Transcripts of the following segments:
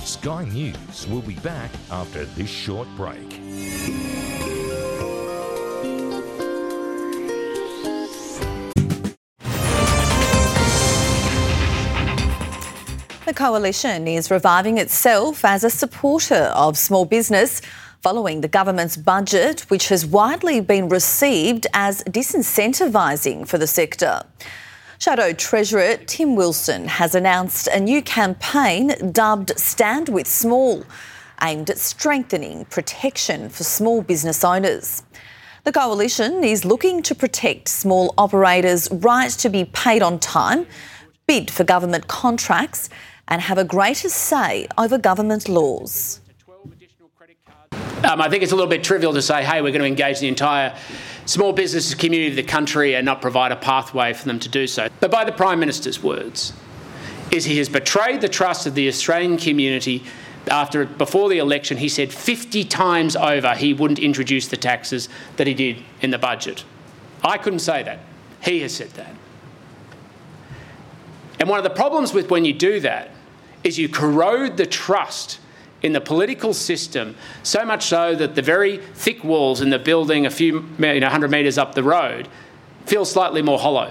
Sky News will be back after this short break. The Coalition is reviving itself as a supporter of small business following the government's budget, which has widely been received as disincentivising for the sector. Shadow Treasurer Tim Wilson has announced a new campaign dubbed Stand With Small, aimed at strengthening protection for small business owners. The Coalition is looking to protect small operators' right to be paid on time, bid for government contracts and have a greater say over government laws. I think it's a little bit trivial to say, hey, we're going to engage the entire small business community of the country and not provide a pathway for them to do so. But by the Prime Minister's words, is he has betrayed the trust of the Australian community. Before the election, he said 50 times over he wouldn't introduce the taxes that he did in the budget. I couldn't say that. He has said that. And one of the problems with when you do that is you corrode the trust in the political system, so much so that the very thick walls in the building a few 100 metres up the road feel slightly more hollow.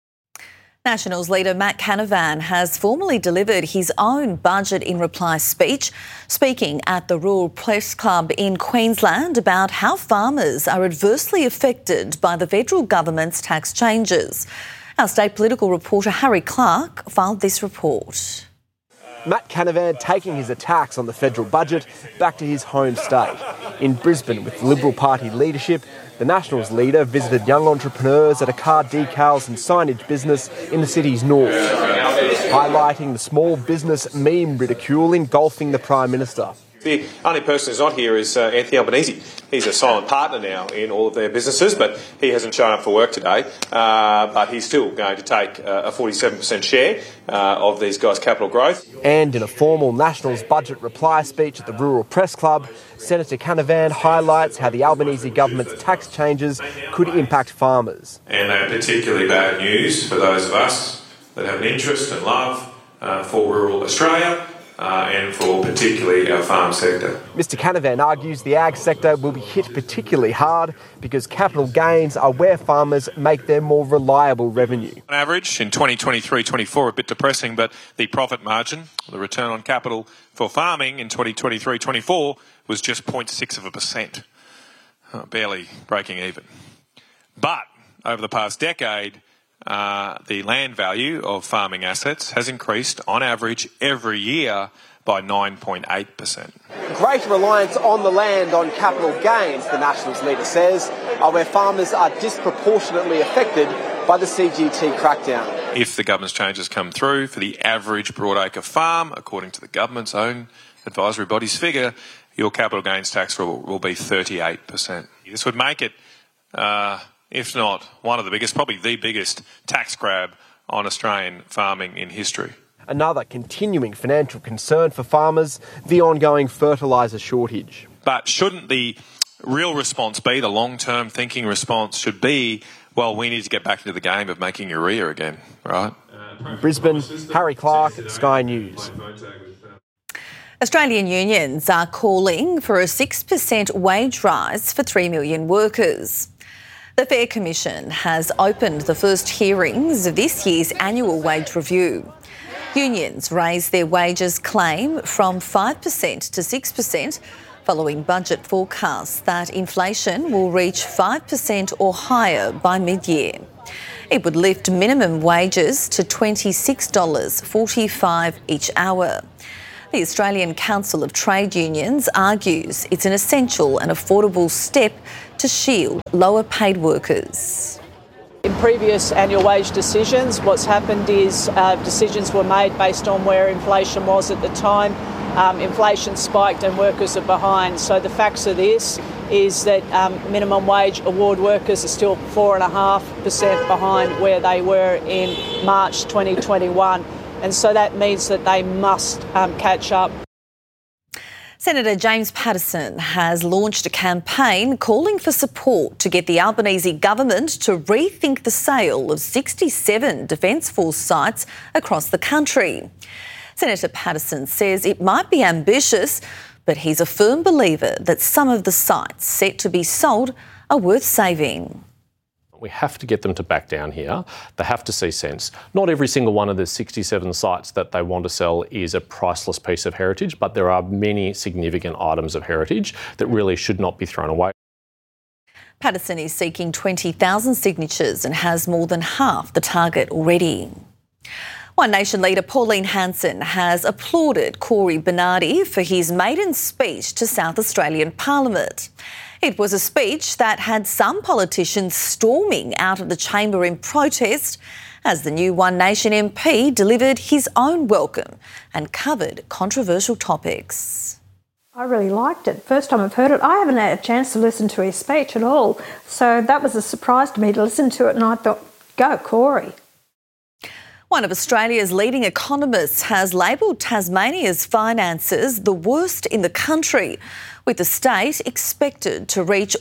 Nationals leader Matt Canavan has formally delivered his own budget in reply speech, speaking at the Rural Press Club in Queensland about how farmers are adversely affected by the federal government's tax changes. Our state political reporter Harry Clark filed this report. Matt Canavan taking his attacks on the federal budget back to his home state. In Brisbane with the Liberal Party leadership, the Nationals leader visited young entrepreneurs at a car decals and signage business in the city's north, highlighting the small business meme ridicule engulfing the Prime Minister. The only person who's not here is Anthony Albanese. He's a silent partner now in all of their businesses, but he hasn't shown up for work today. But he's still going to take a 47% share of these guys' capital growth. And in a formal Nationals budget reply speech at the Rural Press Club, Senator Canavan highlights how the Albanese government's tax changes could impact farmers. And they're particularly bad news for those of us that have an interest and love for rural Australia. And for particularly our farm sector. Mr Canavan argues the ag sector will be hit particularly hard because capital gains are where farmers make their more reliable revenue. On average, in 2023-24, a bit depressing, but the profit margin, the return on capital for farming in 2023-24 was just 0.6%, barely breaking even. But over the past decade, the land value of farming assets has increased on average every year by 9.8%. Greater reliance on the land on capital gains, the Nationals leader says, are where farmers are disproportionately affected by the CGT crackdown. If the government's changes come through for the average broadacre farm, according to the government's own advisory body's figure, your capital gains tax will be 38%. This would make it if not one of the biggest, probably the biggest tax grab on Australian farming in history. Another continuing financial concern for farmers, the ongoing fertiliser shortage. But shouldn't the real response be, the long-term thinking response should be, well, we need to get back into the game of making urea again, right? Brisbane, Harry Clark, Sky News. Australian unions are calling for a 6% wage rise for 3 million workers. The Fair Commission has opened the first hearings of this year's annual wage review. Unions raised their wages claim from 5% to 6% following budget forecasts that inflation will reach 5% or higher by mid-year. It would lift minimum wages to $26.45 each hour. The Australian Council of Trade Unions argues it's an essential and affordable step to shield lower paid workers. In previous annual wage decisions, what's happened is decisions were made based on where inflation was at the time. Inflation spiked and workers are behind. So the facts of this is that minimum wage award workers are still 4.5% behind where they were in March 2021. And so that means that they must catch up. Senator James Paterson has launched a campaign calling for support to get the Albanese government to rethink the sale of 67 Defence Force sites across the country. Senator Paterson says it might be ambitious, but he's a firm believer that some of the sites set to be sold are worth saving. We have to get them to back down here. They have to see sense. Not every single one of the 67 sites that they want to sell is a priceless piece of heritage, but there are many significant items of heritage that really should not be thrown away. Paterson is seeking 20,000 signatures and has more than half the target already. One Nation leader Pauline Hanson has applauded Cory Bernardi for his maiden speech to South Australian Parliament. It was a speech that had some politicians storming out of the chamber in protest as the new One Nation MP delivered his own welcome and covered controversial topics. I really liked it. First time I've heard it. I haven't had a chance to listen to his speech at all. So that was a surprise to me to listen to it, and I thought, go Cory. One of Australia's leading economists has labelled Tasmania's finances the worst in the country, with the state expected to reach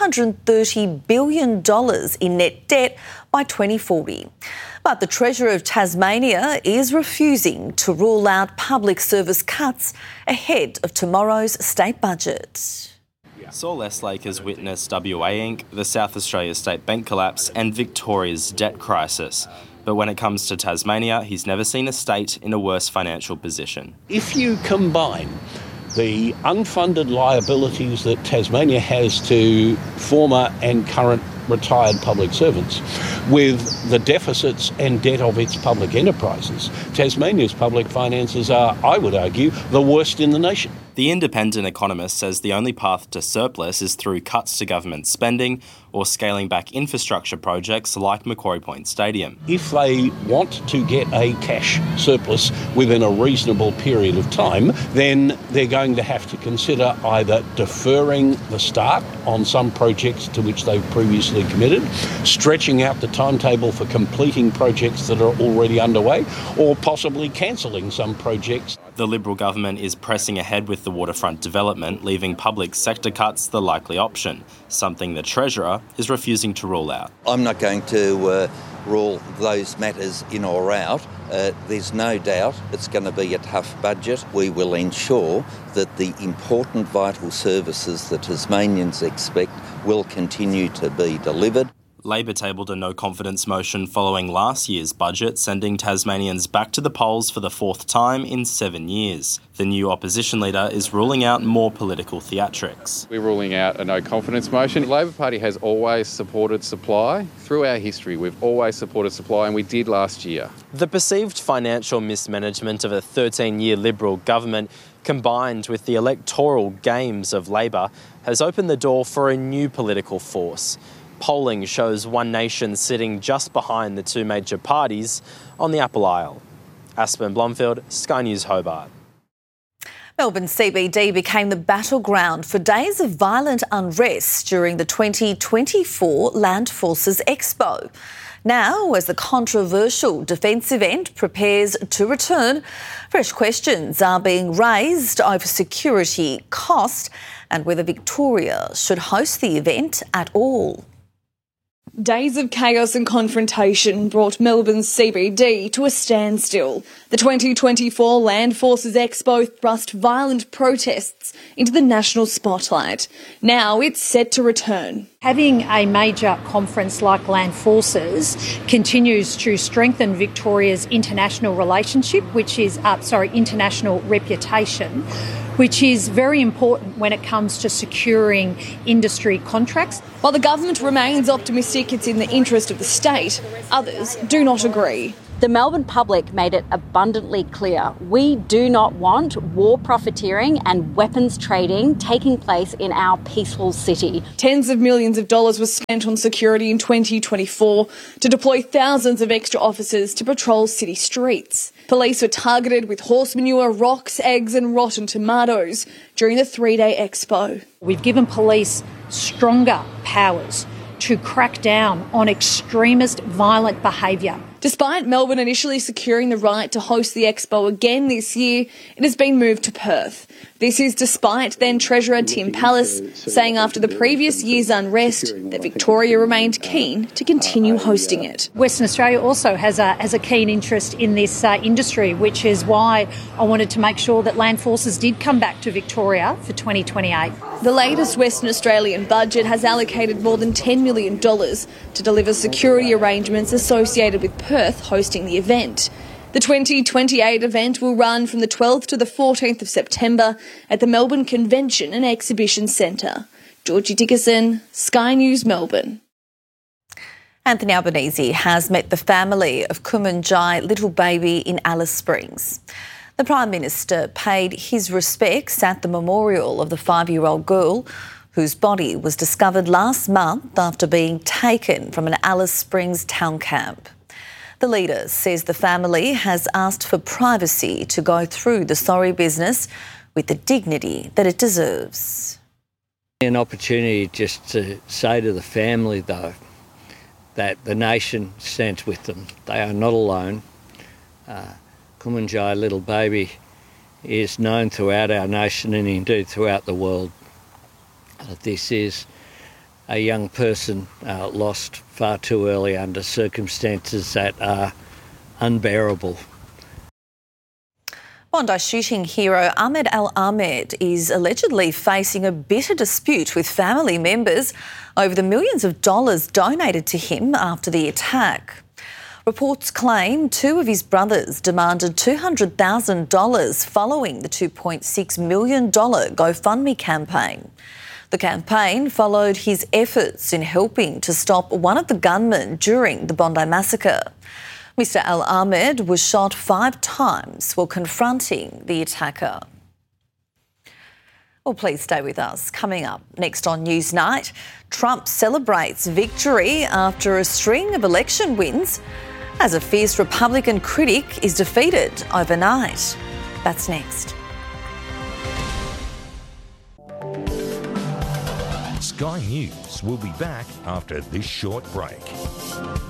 $130 billion in net debt by 2040. But the Treasurer of Tasmania is refusing to rule out public service cuts ahead of tomorrow's state budget. Saul Estlake has witnessed WA Inc., the South Australia State Bank collapse and Victoria's debt crisis. But when it comes to Tasmania, he's never seen a state in a worse financial position. If you combine the unfunded liabilities that Tasmania has to former and current retired public servants with the deficits and debt of its public enterprises, Tasmania's public finances are, I would argue, the worst in the nation. The Independent economist says the only path to surplus is through cuts to government spending or scaling back infrastructure projects like Macquarie Point Stadium. If they want to get a cash surplus within a reasonable period of time, then they're going to have to consider either deferring the start on some projects to which they've previously committed, stretching out the timetable for completing projects that are already underway, or possibly cancelling some projects. The Liberal government is pressing ahead with the waterfront development, leaving public sector cuts the likely option, something the Treasurer is refusing to rule out. I'm not going to rule those matters in or out. There's no doubt it's going to be a tough budget. We will ensure that the important vital services that Tasmanians expect will continue to be delivered. Labor tabled a no-confidence motion following last year's budget, sending Tasmanians back to the polls for the fourth time in 7 years. The new opposition leader is ruling out more political theatrics. We're ruling out a no-confidence motion. The Labor Party has always supported supply. Through our history, we've always supported supply, and we did last year. The perceived financial mismanagement of a 13-year Liberal government, combined with the electoral games of Labor, has opened the door for a new political force. Polling shows One Nation sitting just behind the two major parties on the Apple Isle. Aspen Blomfield, Sky News Hobart. Melbourne CBD became the battleground for days of violent unrest during the 2024 Land Forces Expo. Now, as the controversial defence event prepares to return, fresh questions are being raised over security, cost and whether Victoria should host the event at all. Days of chaos and confrontation brought Melbourne's CBD to a standstill. The 2024 Land Forces Expo thrust violent protests into the national spotlight. Now it's set to return. Having a major conference like Land Forces continues to strengthen Victoria's international relationship, international reputation, which is very important when it comes to securing industry contracts. While the government remains optimistic it's in the interest of the state, others do not agree. The Melbourne public made it abundantly clear we do not want war profiteering and weapons trading taking place in our peaceful city. Tens of millions of dollars were spent on security in 2024 to deploy thousands of extra officers to patrol city streets. Police were targeted with horse manure, rocks, eggs and rotten tomatoes during the three-day expo. We've given police stronger powers to crack down on extremist violent behaviour. Despite Melbourne initially securing the right to host the Expo again this year, it has been moved to Perth. This is despite then Treasurer Tim Pallas saying after the previous year's unrest that Victoria remained keen to continue hosting it. Western Australia also has a keen interest in this industry, which is why I wanted to make sure that Land Forces did come back to Victoria for 2028. The latest Western Australian budget has allocated more than $10 million to deliver security arrangements associated with Perth hosting the event. The 2028 event will run from the 12th to the 14th of September at the Melbourne Convention and Exhibition Centre. Georgie Dickerson, Sky News, Melbourne. Anthony Albanese has met the family of Kumanjai little baby in Alice Springs. The Prime Minister paid his respects at the memorial of the 5-year-old girl whose body was discovered last month after being taken from an Alice Springs town camp. The leader says the family has asked for privacy to go through the sorry business with the dignity that it deserves. An opportunity just to say to the family, though, that the nation stands with them. They are not alone. Kumanjai little baby is known throughout our nation and indeed throughout the world. This is a young person lost far too early under circumstances that are unbearable. Bondi shooting hero Ahmed Al-Ahmed is allegedly facing a bitter dispute with family members over the millions of dollars donated to him after the attack. Reports claim 2 of his brothers demanded $200,000 following the $2.6 million GoFundMe campaign. The campaign followed his efforts in helping to stop one of the gunmen during the Bondi massacre. Mr Al-Ahmed was shot 5 times while confronting the attacker. Well, please stay with us. Coming up next on Newsnight, Trump celebrates victory after a string of election wins as a fierce Republican critic is defeated overnight. That's next. Sky News will be back after this short break.